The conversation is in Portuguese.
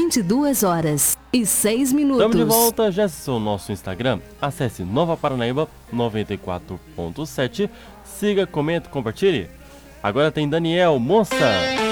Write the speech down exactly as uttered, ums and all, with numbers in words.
vinte e duas horas e seis minutos. Estamos de volta, já acessou o nosso Instagram? Acesse Nova Paranaíba noventa e quatro ponto sete. Siga, comente, compartilhe. Agora tem Daniel Moça.